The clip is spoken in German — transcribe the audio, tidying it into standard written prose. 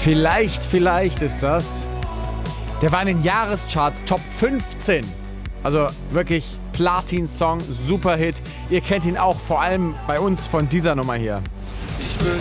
Vielleicht ist das. Der war in den Jahrescharts Top 15. Also wirklich Platin-Song, Superhit. Ihr kennt ihn auch vor allem bei uns von dieser Nummer hier.